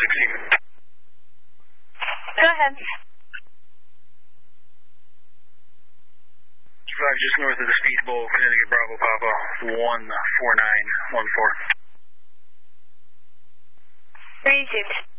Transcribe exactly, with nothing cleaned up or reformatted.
sixteen. Go ahead. Five just north of the Speed Bowl, Connecticut Bravo Papa, one four nine one four. Received.